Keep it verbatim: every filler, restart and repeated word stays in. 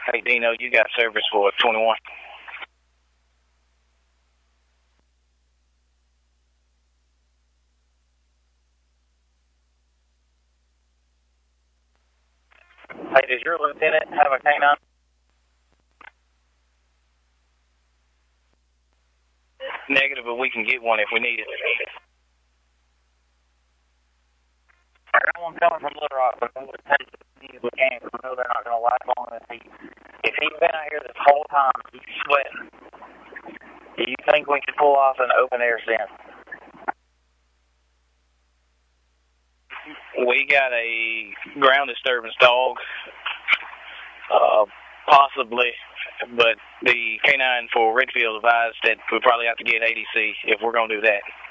Hey, Dino, you got service for twenty-one. Hey, does your lieutenant have a canine? Negative, but we can get one if we need it. I got one coming from Little Rock, but I'm going to take it as easy as we can because I know they're not going to last long in this heat. If he's been out here this whole time, he's sweating. Do you think we could pull off an open air scent? We got a ground disturbance dog, uh, possibly, but the canine for Redfield advised that we probably have to get A D C if we're going to do that.